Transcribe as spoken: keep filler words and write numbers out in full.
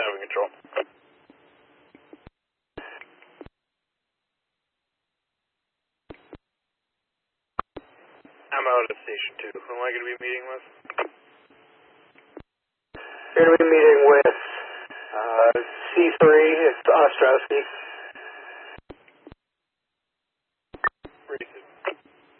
seven control. I'm out at station two. Who am I going to be meeting with? You're going to be meeting with uh, C three, it's Ostrowski.